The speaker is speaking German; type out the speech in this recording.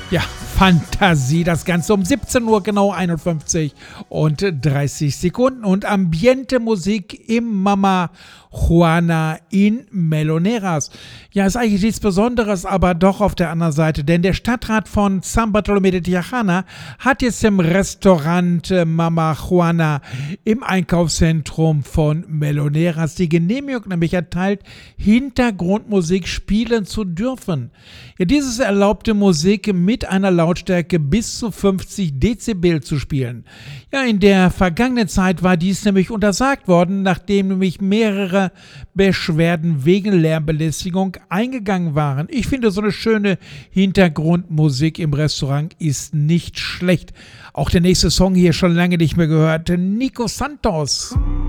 Ja, Fantasie, das Ganze um 17 Uhr, genau 51 und 30 Sekunden. Und Ambiente Musik im Mama Juana in Meloneras. Ja, ist eigentlich nichts Besonderes, aber doch auf der anderen Seite. Denn der Stadtrat von San Bartolomé de Tirajana hat jetzt im Restaurant Mama Juana im Einkaufszentrum von Meloneras die Genehmigung nämlich erteilt, Hintergrundmusik spielen zu dürfen. Ja, dieses erlaubte Musik mit einer Lautstärke bis zu 50 Dezibel zu spielen. Ja, in der vergangenen Zeit war dies nämlich untersagt worden, nachdem nämlich mehrere Beschwerden wegen Lärmbelästigung eingegangen waren. Ich finde, so eine schöne Hintergrundmusik im Restaurant ist nicht schlecht. Auch der nächste Song hier schon lange nicht mehr gehört. Nico Santos.